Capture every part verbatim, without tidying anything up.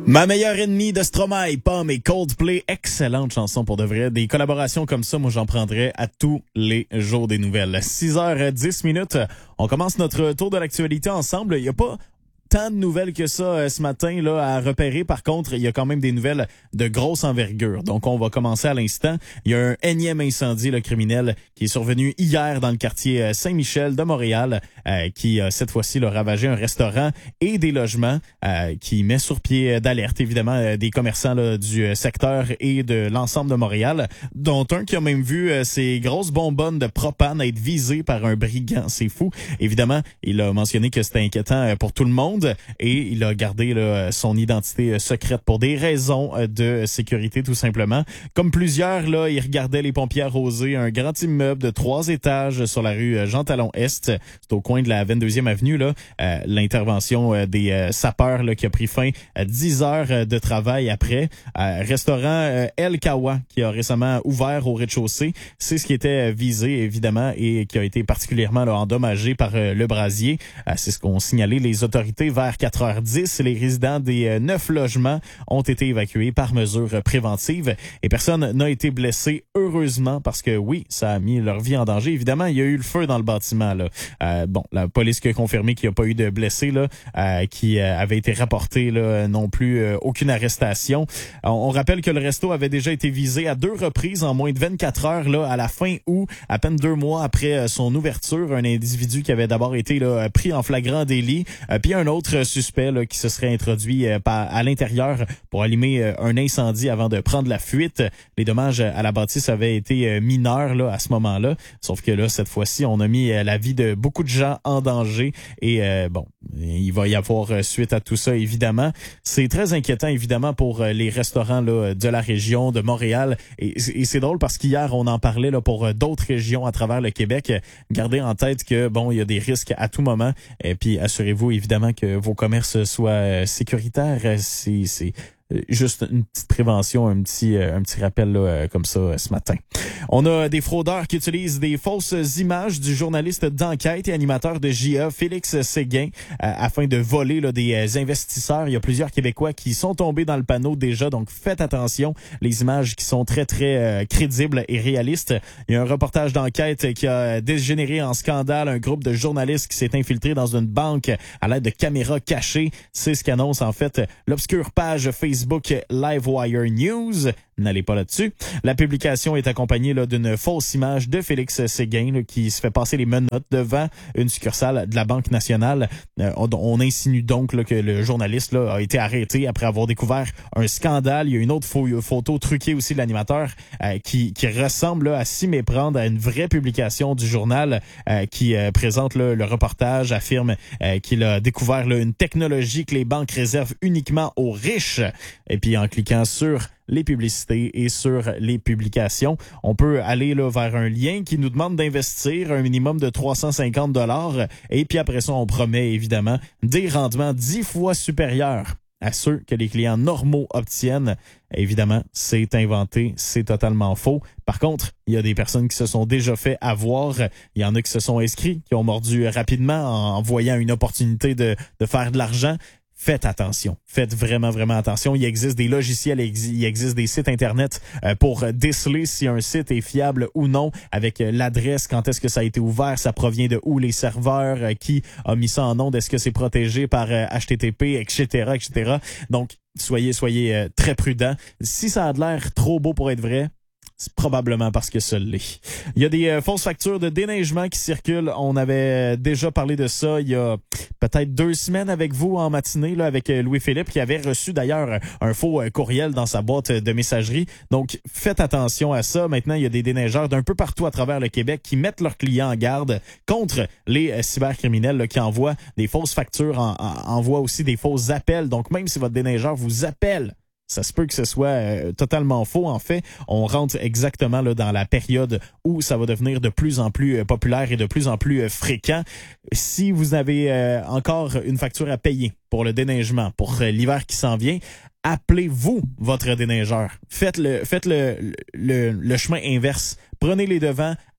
Ma meilleure ennemie de Stromae, Pomme et Coldplay, excellente chanson pour de vrai. Des collaborations comme ça, moi j'en prendrais à tous les jours des nouvelles. six heures dix minutes, on commence notre tour de l'actualité ensemble. Il n'y a pas tant de nouvelles que ça euh, ce matin là à repérer. Par contre, il y a quand même des nouvelles de grosse envergure. Donc, on va commencer à l'instant. Il y a un énième incendie là, criminel qui est survenu hier dans le quartier Saint-Michel de Montréal, euh, qui a cette fois-ci là, ravagé un restaurant et des logements, euh, qui met sur pied d'alerte, évidemment, euh, des commerçants là, du secteur et de l'ensemble de Montréal, dont un qui a même vu euh, ses grosses bonbonnes de propane être visées par un brigand. C'est fou. Évidemment, il a mentionné que c'était inquiétant pour tout le monde. Et il a gardé là, son identité secrète pour des raisons de sécurité, tout simplement. Comme plusieurs, là, il regardait les pompiers arroser un grand immeuble de trois étages sur la rue Jean-Talon-Est. C'est au coin de la vingt-deuxième avenue. Là. Euh, l'intervention des euh, sapeurs là, qui a pris fin à dix heures de travail après. Euh, restaurant euh, El Kawa, qui a récemment ouvert au rez-de-chaussée. C'est ce qui était visé, évidemment, et qui a été particulièrement là, endommagé par euh, le brasier. Euh, c'est ce qu'ont signalé les autorités. Vers quatre heures dix, les résidents des euh, neuf logements ont été évacués par mesure préventive et personne n'a été blessé, heureusement, parce que oui, ça a mis leur vie en danger. Évidemment, il y a eu le feu dans le bâtiment. Là. Euh, bon, la police qui a confirmé qu'il n'y a pas eu de blessés, là, euh, qui euh, avait été rapporté là, non plus euh, aucune arrestation. On, on rappelle que le resto avait déjà été visé à deux reprises en moins de vingt-quatre heures là, à la fin août, à peine deux mois après son ouverture. Un individu qui avait d'abord été là, pris en flagrant délit, euh, puis un autre Autre suspect là, qui se serait introduit euh, par, à l'intérieur pour allumer euh, un incendie avant de prendre la fuite. Les dommages à la bâtisse avaient été euh, mineurs là, à ce moment-là. Sauf que là, cette fois-ci, on a mis euh, la vie de beaucoup de gens en danger. Et euh, bon, il va y avoir euh, suite à tout ça, évidemment. C'est très inquiétant, évidemment, pour euh, les restaurants là, de la région, de Montréal. Et, et c'est drôle parce qu'hier, on en parlait là, pour euh, d'autres régions à travers le Québec. Gardez en tête que bon, il y a des risques à tout moment. Et puis, assurez-vous, évidemment, que vos commerces soient sécuritaires. C'est, c'est juste une petite prévention, un petit un petit rappel là, comme ça ce matin. On a des fraudeurs qui utilisent des fausses images du journaliste d'enquête et animateur de J A, Félix Séguin, euh, afin de voler là, des investisseurs. Il y a plusieurs Québécois qui sont tombés dans le panneau déjà, donc faites attention. Les images qui sont très, très euh, crédibles et réalistes. Il y a un reportage d'enquête qui a dégénéré en scandale. Un groupe de journalistes qui s'est infiltré dans une banque à l'aide de caméras cachées. C'est ce qu'annonce en fait l'obscure page Facebook Facebook Livewire News. N'allez pas là-dessus. La publication est accompagnée là, d'une fausse image de Félix Séguin là, qui se fait passer les menottes devant une succursale de la Banque nationale. Euh, on, on insinue donc là, que le journaliste là, a été arrêté après avoir découvert un scandale. Il y a une autre fo- photo truquée aussi de l'animateur euh, qui, qui ressemble là, à s'y méprendre à une vraie publication du journal euh, qui euh, présente là, le reportage, affirme euh, qu'il a découvert là, une technologie que les banques réservent uniquement aux riches. Et puis en cliquant sur les publicités et sur les publications, on peut aller là, vers un lien qui nous demande d'investir un minimum de trois cent cinquante dollars et puis après ça, on promet évidemment des rendements dix fois supérieurs à ceux que les clients normaux obtiennent. Évidemment, c'est inventé, c'est totalement faux. Par contre, il y a des personnes qui se sont déjà fait avoir. Il y en a qui se sont inscrits, qui ont mordu rapidement en voyant une opportunité de, de faire de l'argent. Faites attention. Faites vraiment, vraiment attention. Il existe des logiciels, il existe des sites Internet pour déceler si un site est fiable ou non, avec l'adresse, quand est-ce que ça a été ouvert, ça provient de où, les serveurs, qui a mis ça en onde, est-ce que c'est protégé par H T T P, et cetera, et cetera. Donc, soyez, soyez très prudents. Si ça a de l'air trop beau pour être vrai, c'est probablement parce que ça l'est. Il y a des euh, fausses factures de déneigement qui circulent. On avait déjà parlé de ça il y a peut-être deux semaines avec vous en matinée, là, avec euh, Louis-Philippe, qui avait reçu d'ailleurs un faux euh, courriel dans sa boîte de messagerie. Donc, faites attention à ça. Maintenant, il y a des déneigeurs d'un peu partout à travers le Québec qui mettent leurs clients en garde contre les euh, cybercriminels là, qui envoient des fausses factures, en, en, envoient aussi des faux appels. Donc, même si votre déneigeur vous appelle, ça se peut que ce soit euh, totalement faux. En fait, on rentre exactement là dans la période où ça va devenir de plus en plus euh, populaire et de plus en plus euh, fréquent. Si vous avez euh, encore une facture à payer pour le déneigement, pour euh, l'hiver qui s'en vient, appelez-vous votre déneigeur. Faites le, faites le, le, le chemin inverse. Prenez les devants.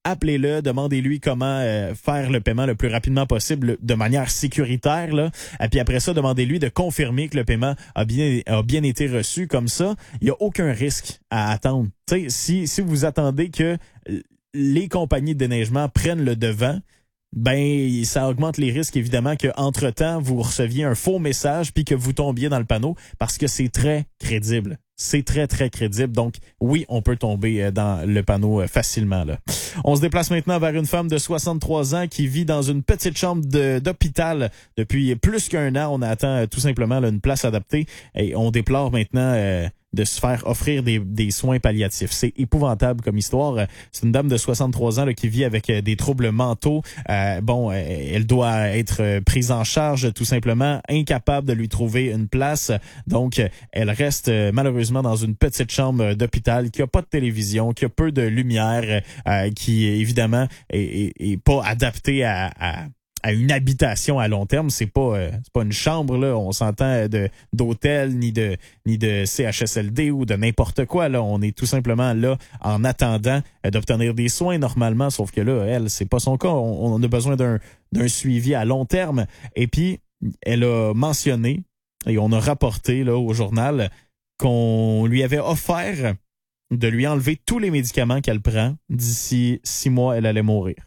appelez-le, demandez-lui comment euh, faire le paiement le plus rapidement possible de manière sécuritaire. Là. Et puis après ça, demandez-lui de confirmer que le paiement a bien, a bien été reçu. Comme ça, il n'y a aucun risque à attendre. Tu sais, si, si vous attendez que les compagnies de déneigement prennent le devant, ben ça augmente les risques évidemment que entre-temps vous receviez un faux message puis que vous tombiez dans le panneau parce que c'est très crédible. C'est très, très crédible. Donc, oui, on peut tomber dans le panneau facilement. Là. On se déplace maintenant vers une femme de soixante-trois ans qui vit dans une petite chambre de, d'hôpital depuis plus qu'un an. On attend tout simplement là, une place adaptée et on déplore maintenant euh, de se faire offrir des, des soins palliatifs. C'est épouvantable comme histoire. C'est une dame de soixante-trois ans là, qui vit avec des troubles mentaux. Euh, bon, elle doit être prise en charge tout simplement, incapable de lui trouver une place. Donc, elle reste malheureusement dans une petite chambre d'hôpital qui a pas de télévision, qui a peu de lumière, euh, qui évidemment est, est, est pas adaptée à, à à une habitation à long terme. C'est pas euh, c'est pas une chambre là, on s'entend de d'hôtel ni de ni de C H S L D ou de n'importe quoi là, on est tout simplement là en attendant euh, d'obtenir des soins normalement, sauf que là elle, c'est pas son cas, on, on a besoin d'un d'un suivi à long terme et puis elle a mentionné et on a rapporté là au journal qu'on lui avait offert de lui enlever tous les médicaments qu'elle prend. D'ici six mois, elle allait mourir.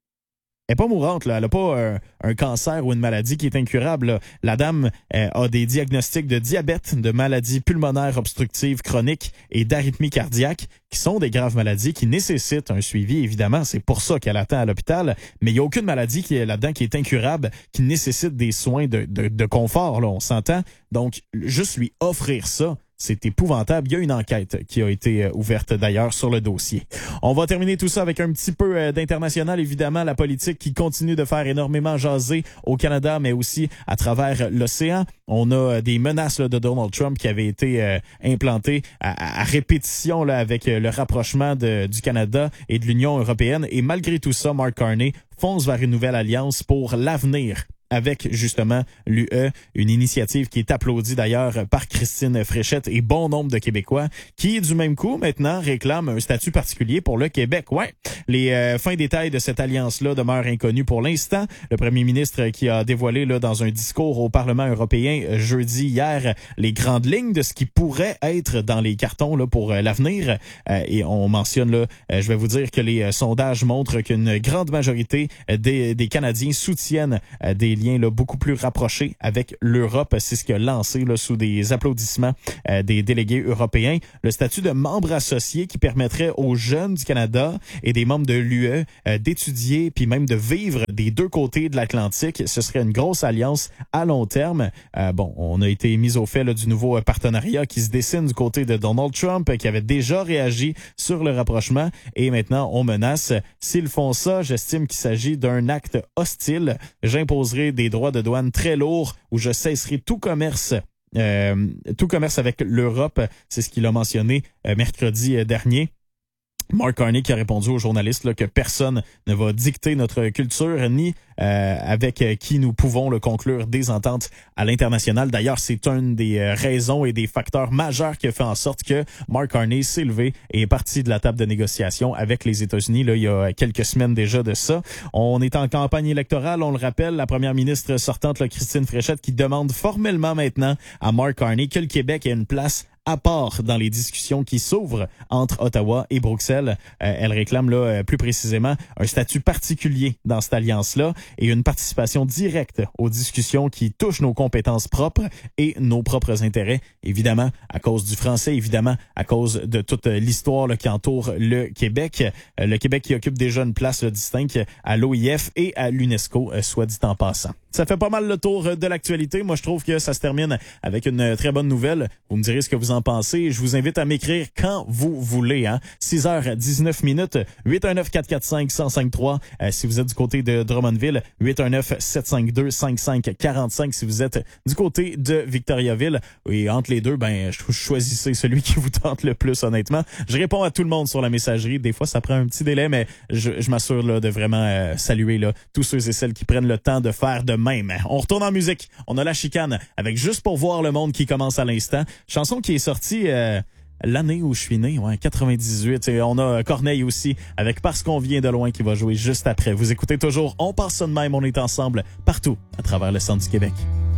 Elle n'est pas mourante, là. Elle n'a pas un, un cancer ou une maladie qui est incurable. Là. La dame euh, a des diagnostics de diabète, de maladies pulmonaires obstructives chroniques et d'arythmie cardiaque, qui sont des graves maladies qui nécessitent un suivi, évidemment. C'est pour ça qu'elle attend à l'hôpital. Mais il n'y a aucune maladie qui est là-dedans qui est incurable, qui nécessite des soins de, de, de confort, là, on s'entend. Donc, juste lui offrir ça, c'est épouvantable. Il y a une enquête qui a été euh, ouverte d'ailleurs sur le dossier. On va terminer tout ça avec un petit peu euh, d'international. Évidemment, la politique qui continue de faire énormément jaser au Canada, mais aussi à travers l'océan. On a euh, des menaces là, de Donald Trump qui avaient été euh, implantées à, à répétition là, avec euh, le rapprochement de, du Canada et de l'Union européenne. Et malgré tout ça, Mark Carney fonce vers une nouvelle alliance pour l'avenir avec justement l'U E, une initiative qui est applaudie d'ailleurs par Christine Fréchette et bon nombre de Québécois qui, du même coup, maintenant réclament un statut particulier pour le Québec. Ouais, les euh, fins détails de cette alliance-là demeurent inconnus pour l'instant. Le premier ministre qui a dévoilé là dans un discours au Parlement européen euh, jeudi hier les grandes lignes de ce qui pourrait être dans les cartons là pour euh, l'avenir. Euh, et on mentionne là, euh, je vais vous dire que les euh, sondages montrent qu'une grande majorité euh, des, des Canadiens soutiennent euh, des liens là, beaucoup plus rapprochés avec l'Europe. C'est ce qui a lancé là, sous des applaudissements euh, des délégués européens. Le statut de membre associé qui permettrait aux jeunes du Canada et des membres de l'U E euh, d'étudier puis même de vivre des deux côtés de l'Atlantique. Ce serait une grosse alliance à long terme. Euh, bon, on a été mis au fait là, du nouveau partenariat qui se dessine du côté de Donald Trump qui avait déjà réagi sur le rapprochement et maintenant on menace. S'ils font ça, j'estime qu'il s'agit d'un acte hostile. J'imposerai des droits de douane très lourds où je cesserai tout commerce euh, tout commerce avec l'Europe. C'est ce qu'il a mentionné euh, mercredi euh, dernier. Mark Carney qui a répondu aux journalistes là, que personne ne va dicter notre culture ni euh, avec euh, qui nous pouvons le conclure des ententes à l'international. D'ailleurs, c'est une des euh, raisons et des facteurs majeurs qui a fait en sorte que Mark Carney s'est levé et est parti de la table de négociation avec les États-Unis là, il y a quelques semaines déjà de ça. On est en campagne électorale, on le rappelle, la première ministre sortante, là, Christine Fréchette, qui demande formellement maintenant à Mark Carney que le Québec ait une place à part dans les discussions qui s'ouvrent entre Ottawa et Bruxelles. Euh, elle réclame là euh, plus précisément un statut particulier dans cette alliance-là et une participation directe aux discussions qui touchent nos compétences propres et nos propres intérêts, évidemment à cause du français, évidemment à cause de toute l'histoire là, qui entoure le Québec. Euh, le Québec qui occupe déjà une place là, distincte à l'O I F et à l'UNESCO, euh, soit dit en passant. Ça fait pas mal le tour de l'actualité. Moi, je trouve que ça se termine avec une très bonne nouvelle. Vous me direz ce que vous en pensez. Je vous invite à m'écrire quand vous voulez. Hein. six heures dix-neuf minutes, huit un neuf, quatre quatre cinq, un zéro cinq trois. Euh, si vous êtes du côté de Drummondville, huit un neuf, sept cinq deux, cinq cinq quatre cinq. Si vous êtes du côté de Victoriaville. Et entre les deux, ben, je choisissez celui qui vous tente le plus, honnêtement. Je réponds à tout le monde sur la messagerie. Des fois, ça prend un petit délai, mais je, je m'assure là, de vraiment euh, saluer là, tous ceux et celles qui prennent le temps de faire de même. On retourne en musique. On a La Chicane avec Juste pour voir le monde qui commence à l'instant. Chanson qui est sortie euh, l'année où je suis né, ouais, quatre-vingt-dix-huit. Et on a Corneille aussi avec Parce qu'on vient de loin qui va jouer juste après. Vous écoutez toujours On passe ça de même, on est ensemble partout à travers le centre du Québec.